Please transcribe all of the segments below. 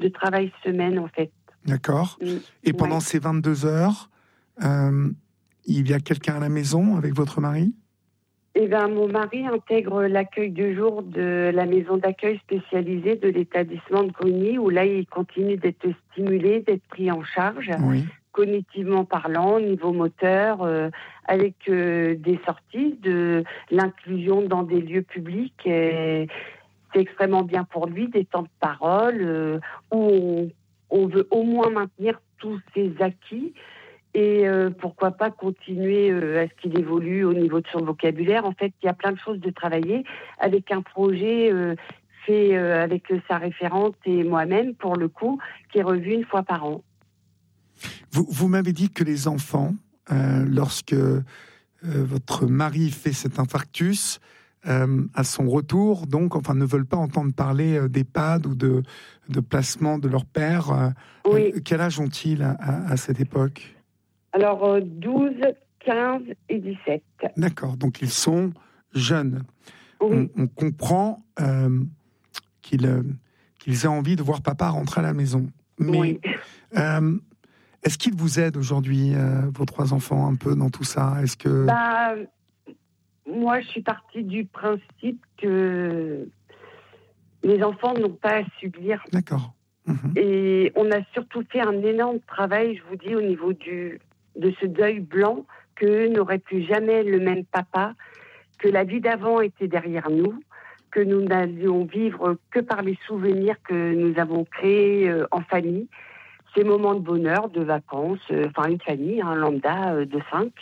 de travail semaine, en fait. D'accord. Et pendant ces 22 heures, il y a quelqu'un à la maison avec votre mari ? Eh bien, mon mari intègre l'accueil de jour de la maison d'accueil spécialisée de l'établissement de Grigny, où là, il continue d'être stimulé, d'être pris en charge, cognitivement parlant, niveau moteur, avec des sorties, de l'inclusion dans des lieux publics. Et c'est extrêmement bien pour lui, des temps de parole, où on veut au moins maintenir tous ses acquis. Et pourquoi pas continuer à ce qu'il évolue au niveau de son vocabulaire. En fait, il y a plein de choses de travailler avec un projet fait avec sa référente et moi-même, pour le coup, qui est revu une fois par an. Vous m'avez dit que les enfants, lorsque votre mari fait cet infarctus, à son retour, donc, ne veulent pas entendre parler d'EHPAD ou de placement de leur père. Quel âge ont-ils à cette époque ? Alors, 12, 15 et 17. D'accord, donc ils sont jeunes. Oui. On comprend qu'ils aient envie de voir papa rentrer à la maison. Mais est-ce qu'ils vous aident aujourd'hui, vos 3 enfants, un peu dans tout ça ? Est-ce que... Moi, je suis partie du principe que les enfants n'ont pas à subir. D'accord. Et on a surtout fait un énorme travail, je vous dis, au niveau de ce deuil blanc, qu'eux n'auraient plus jamais le même papa, que la vie d'avant était derrière nous, que nous n'allions vivre que par les souvenirs que nous avons créés en famille, ces moments de bonheur, de vacances, une famille, lambda de 5.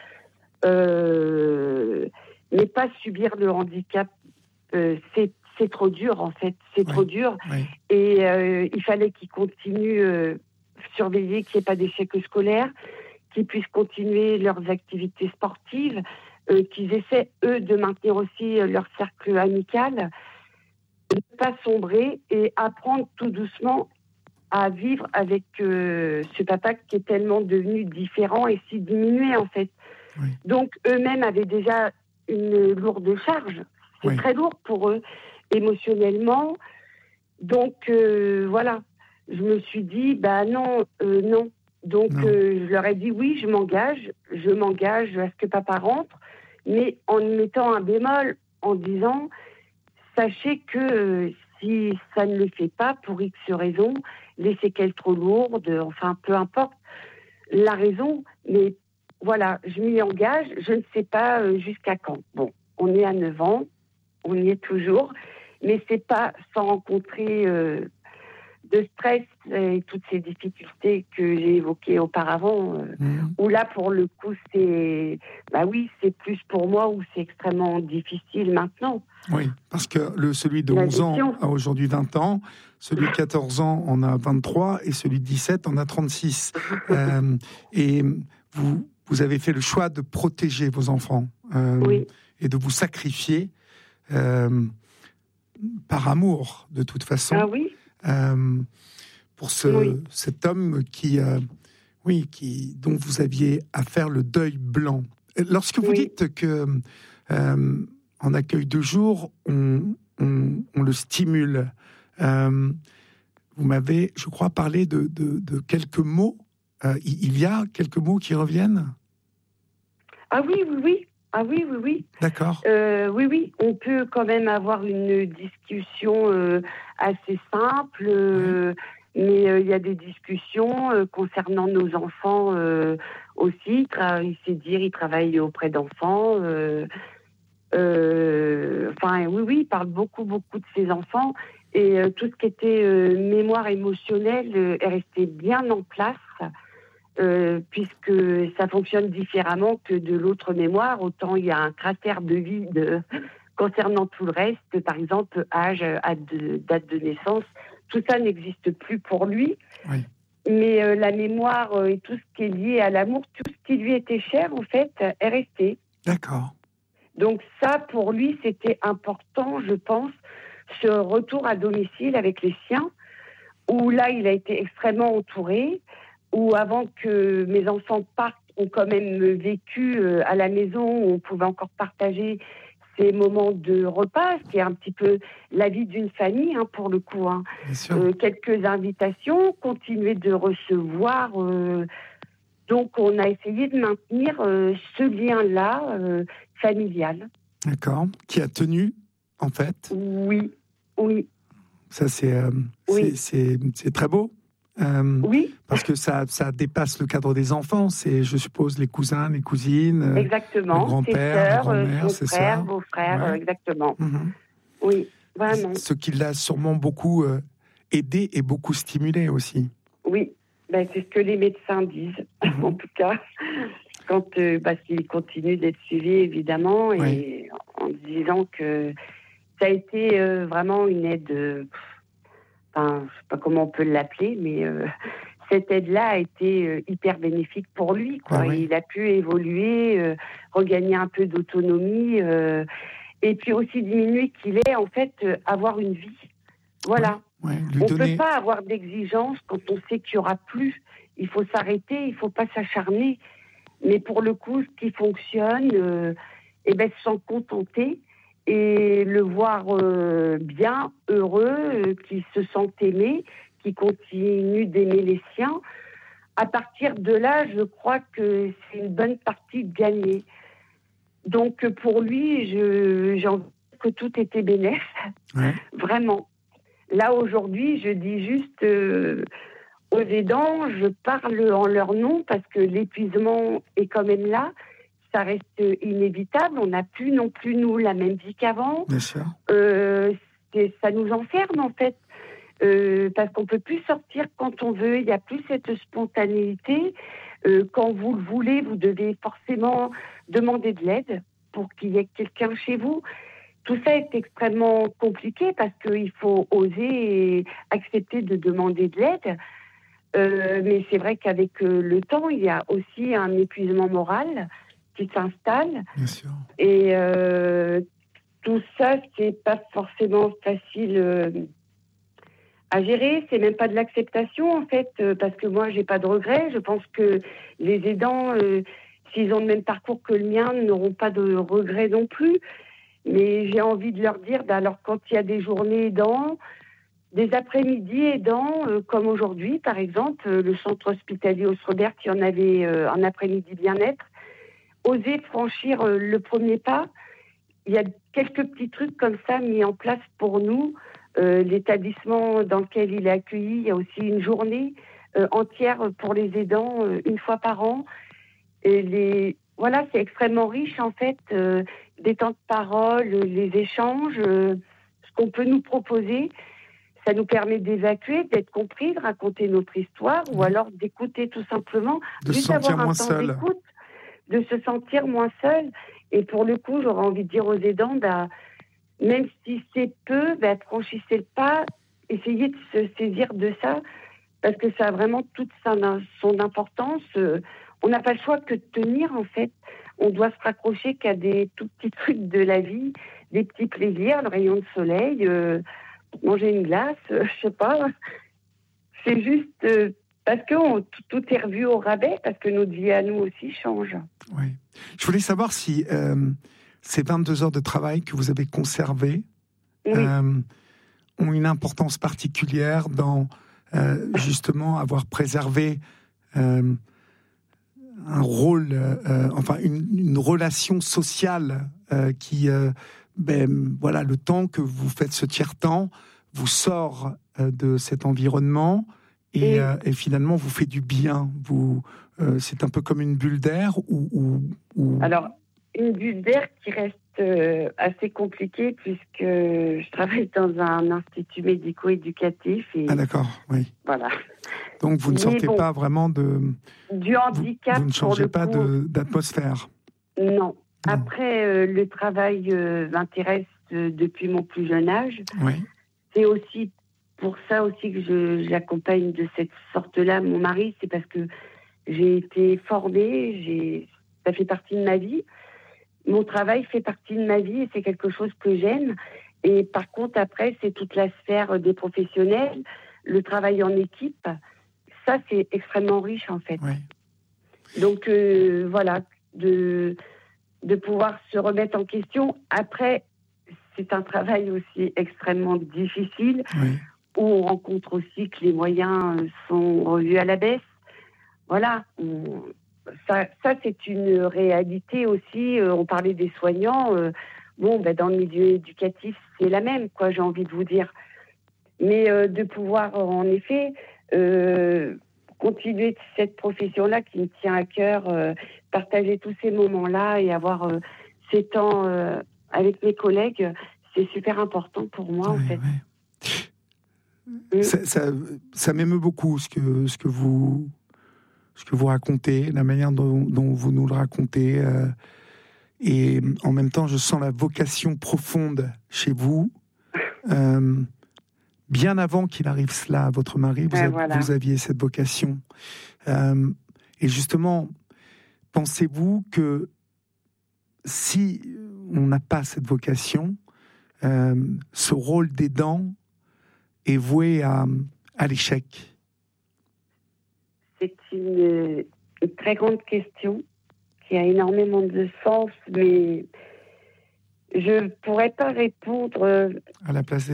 Mais pas subir le handicap, c'est trop dur en fait, c'est trop dur. Et il fallait qu'ils continuent surveiller qu'il n'y ait pas d'échec scolaire, qu'ils puissent continuer leurs activités sportives, qu'ils essaient, eux, de maintenir aussi leur cercle amical, de ne pas sombrer et apprendre tout doucement à vivre avec ce papa qui est tellement devenu différent et si diminué, en fait. Donc, eux-mêmes avaient déjà une lourde charge. C'est très lourd pour eux, émotionnellement. Donc, voilà. Je me suis dit, non. Donc, je leur ai dit, oui, je m'engage à ce que papa rentre, mais en mettant un bémol, en disant, sachez que si ça ne le fait pas, pour X raison, les séquelles trop lourdes, peu importe la raison, mais voilà, je m'y engage, je ne sais pas jusqu'à quand. Bon, on est à 9 ans, on y est toujours, mais c'est pas sans rencontrer de stress et toutes ces difficultés que j'ai évoquées auparavant, où là, pour le coup, c'est plus pour moi, où c'est extrêmement difficile maintenant. Oui, parce que celui de 11 ans a aujourd'hui 20 ans, celui de 14 ans en a 23 et celui de 17 en a 36. Et vous avez fait le choix de protéger vos enfants et de vous sacrifier par amour, de toute façon. Ah oui. Pour cet homme dont vous aviez à faire le deuil blanc. Lorsque vous dites que en accueil de jour, on le stimule, vous m'avez, je crois, parlé de quelques mots. Il y a quelques mots qui reviennent ? Ah oui. Ah oui. D'accord. Oui. On peut quand même avoir une discussion assez simple, mais il y a des discussions concernant nos enfants aussi. Il travaille auprès d'enfants. Il parle beaucoup de ses enfants. Et tout ce qui était mémoire émotionnelle est resté bien en place. Puisque ça fonctionne différemment que de l'autre mémoire, autant il y a un cratère de vide concernant tout le reste, par exemple âge, date de naissance, tout ça n'existe plus pour lui. Mais la mémoire et tout ce qui est lié à l'amour, tout ce qui lui était cher en fait, est resté. D'accord. Donc ça, pour lui, c'était important, je pense, ce retour à domicile avec les siens, où là, il a été extrêmement entouré, où avant que mes enfants partent, ont quand même vécu à la maison, où on pouvait encore partager ces moments de repas, c'est un petit peu la vie d'une famille, pour le coup. Quelques invitations, continuer de recevoir. Donc, on a essayé de maintenir ce lien-là familial. D'accord. Qui a tenu, en fait. Oui. Ça, c'est très beau. Oui. Parce que ça dépasse le cadre des enfants. C'est, je suppose, les cousins, les cousines. Exactement. Le grand-père, la grand-mère, c'est ça. Vos frères, exactement. Mm-hmm. Oui, vraiment. Ce qui l'a sûrement beaucoup aidé et beaucoup stimulé aussi. Oui, c'est ce que les médecins disent, en tout cas. Quand qu'ils continuent d'être suivis, évidemment, et en disant que ça a été vraiment une aide, je ne sais pas comment on peut l'appeler, mais cette aide-là a été hyper bénéfique pour lui. Il a pu évoluer, regagner un peu d'autonomie, et puis aussi diminuer qu'il ait, en fait, avoir une vie. Voilà. On ne peut pas avoir d'exigence quand on sait qu'il n'y aura plus. Il faut s'arrêter, il ne faut pas s'acharner. Mais pour le coup, ce qui fonctionne, s'en contenter et le voir bien, heureux, qui se sent aimé, qui continue d'aimer les siens. À partir de là, je crois que c'est une bonne partie de gagner. Donc pour lui, j'ai envie que tout était bénéf. Vraiment. Là, aujourd'hui, je dis juste aux aidants, je parle en leur nom parce que l'épuisement est quand même là. Ça reste inévitable. On n'a plus non plus, nous, la même vie qu'avant. Bien sûr. Ça nous enferme, en fait. Parce qu'on ne peut plus sortir quand on veut. Il n'y a plus cette spontanéité. Quand vous le voulez, vous devez forcément demander de l'aide pour qu'il y ait quelqu'un chez vous. Tout ça est extrêmement compliqué parce qu'il faut oser et accepter de demander de l'aide. Mais c'est vrai qu'avec le temps, il y a aussi un épuisement moral qui s'installe. Bien sûr. Et tout ça, c'est pas forcément facile à gérer. C'est même pas de l'acceptation, en fait, parce que moi, j'ai pas de regrets. Je pense que les aidants, s'ils ont le même parcours que le mien, n'auront pas de regrets non plus. Mais j'ai envie de leur dire, alors quand il y a des journées aidants, des après-midi aidants, comme aujourd'hui, par exemple, le centre hospitalier Osrebert, il y en avait un après-midi bien-être, oser franchir le premier pas. Il y a quelques petits trucs comme ça mis en place pour nous. L'établissement dans lequel il est accueilli, il y a aussi une journée entière pour les aidants, une fois par an. Et voilà, c'est extrêmement riche, en fait, des temps de parole, les échanges, ce qu'on peut nous proposer. Ça nous permet d'évacuer, d'être compris, de raconter notre histoire, ou alors d'écouter tout simplement, de se sentir moins seul. D'écoute, de se sentir moins seul. Et pour le coup, j'aurais envie de dire aux aidants, même si c'est peu, franchissez le pas, essayez de se saisir de ça, parce que ça a vraiment toute son importance. On n'a pas le choix que de tenir, en fait. On doit se raccrocher qu'à des tout petits trucs de la vie, des petits plaisirs, le rayon de soleil, manger une glace, je sais pas. C'est juste parce que tout est revu au rabais, parce que notre vie à nous aussi change. Oui. Je voulais savoir si ces 22 heures de travail que vous avez conservées ont une importance particulière dans justement avoir préservé un rôle, une relation sociale qui, le temps que vous faites ce tiers-temps vous sort de cet environnement et finalement vous fait du bien. C'est un peu comme une bulle d'air Alors, une bulle d'air qui reste assez compliquée puisque je travaille dans un institut médico-éducatif. Ah d'accord, oui. Voilà. Donc vous ne sortez pas vraiment du handicap. Vous ne changez pas d'atmosphère. Non. Après, le travail m'intéresse depuis mon plus jeune âge. Oui. C'est aussi pour ça aussi que j'accompagne de cette sorte-là mon mari. C'est parce que j'ai été formée, ça fait partie de ma vie. Mon travail fait partie de ma vie et c'est quelque chose que j'aime. Et par contre, après, c'est toute la sphère des professionnels, le travail en équipe. Ça, c'est extrêmement riche, en fait. Oui. Donc, voilà, de de pouvoir se remettre en question. Après, c'est un travail aussi extrêmement difficile, où on rencontre aussi que les moyens sont revus à la baisse. Voilà, ça c'est une réalité aussi. On parlait des soignants. Dans le milieu éducatif, c'est la même, quoi, j'ai envie de vous dire. Mais de pouvoir, en effet, continuer cette profession-là qui me tient à cœur, partager tous ces moments-là et avoir ces temps avec mes collègues, c'est super important pour moi, en fait. Ça m'émeut beaucoup ce que vous racontez, la manière dont vous nous le racontez. Et en même temps, je sens la vocation profonde chez vous. Bien avant qu'il arrive cela, votre mari, vous aviez cette vocation. Et justement, pensez-vous que si on n'a pas cette vocation, ce rôle d'aidant est voué à l'échec? C'est une très grande question qui a énormément de sens, mais je ne pourrais pas répondre à la place des